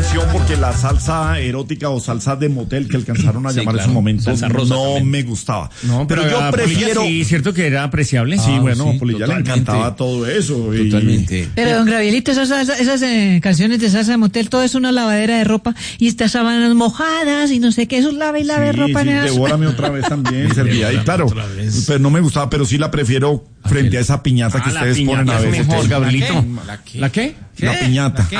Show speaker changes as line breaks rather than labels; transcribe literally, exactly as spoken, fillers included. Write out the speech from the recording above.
canción porque la salsa erótica o salsa de motel que alcanzaron a
Sí,
llamar
claro.
en su momento
Salsa rosa
no
también.
me gustaba.
No, pero,
pero yo
a Polilla
prefiero...
sí, cierto que era apreciable.
Sí,
Ah,
bueno,
sí,
a Polilla le
totalmente.
encantaba todo eso. y-
Totalmente.
Pero, don Gabrielito, esas, esas, esas eh, canciones de salsa de motel, todo es una lavadera de ropa y estas sábanas mojadas y no sé qué, eso es lava y lava de
Sí,
ropa.
sí,
en esas-
devórame otra vez también, servía ahí,
Devórame
claro.
otra vez.
Pero no me gustaba, pero sí la prefiero frente a esa piñata que
Ah, la
ustedes
piñata
ponen a
es
veces.
mejor,
Pues,
Gabrielito.
¿La qué?
¿La qué?
La piñata.